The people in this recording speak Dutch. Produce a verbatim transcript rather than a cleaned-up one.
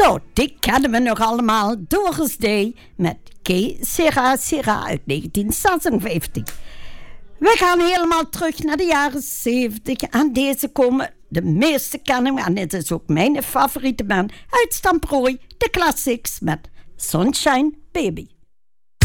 Nou, die kennen we nog allemaal. Doris Day met Que Sera Sera uit negentien zesenvijftig. We gaan helemaal terug naar de jaren zeventig. En deze komen de meeste kennen. En dit is ook mijn favoriete band uit Stamprooi. De Classics met Sunshine Baby.